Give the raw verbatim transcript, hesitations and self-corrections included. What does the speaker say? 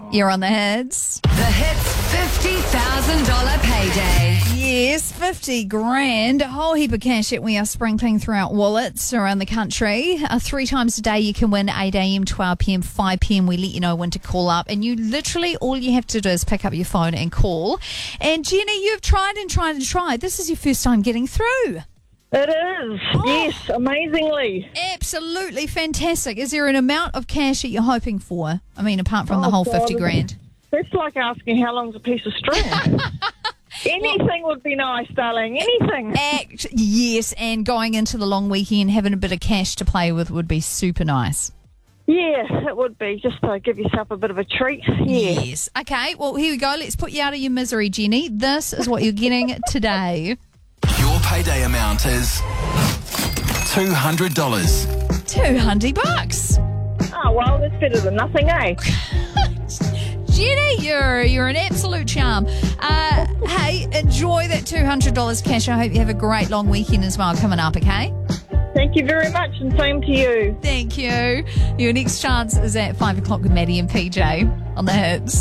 You're on the Hits. The Hits fifty thousand dollars payday. Yes, fifty grand. A whole heap of cash that we are sprinkling throughout wallets around the country. Uh, three times a day you can win, eight a.m, twelve p.m, five p.m. We let you know when to call up. And you literally, all you have to do is pick up your phone and call. And Jenny, you've tried and tried and tried. This is your first time getting through. It is, Oh. yes, amazingly. Absolutely fantastic. Is there an amount of cash that you're hoping for? I mean, apart from the Oh, whole God, fifty grand. That's like asking how long's a piece of string. Anything would be nice, darling, anything. Act, yes, and going into the long weekend, having a bit of cash to play with would be super nice. Yeah, it would be, just to give yourself a bit of a treat. Yeah. Yes. Okay, well, here we go. Let's put you out of your misery, Jenny. This is what you're getting today. Your payday amount is two hundred dollars. two hundred bucks. Oh, well, that's better than nothing, eh? Jenny, you're you're an absolute charm. Uh, hey, enjoy that two hundred dollars cash. I hope you have a great long weekend as well coming up, okay? Thank you very much, and same to you. Thank you. Your next chance is at five o'clock with Maddie and P J on the Hits.